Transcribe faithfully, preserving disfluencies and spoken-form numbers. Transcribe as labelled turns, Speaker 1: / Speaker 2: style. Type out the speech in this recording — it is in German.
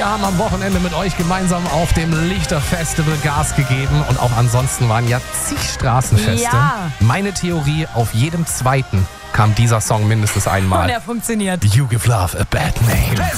Speaker 1: Wir haben am Wochenende mit euch gemeinsam auf dem Lichterfestival Gas gegeben und auch ansonsten waren ja zig Straßenfeste.
Speaker 2: Ja.
Speaker 1: Meine Theorie, auf jedem zweiten kam dieser Song mindestens einmal.
Speaker 2: Und er funktioniert.
Speaker 1: You give love a bad name.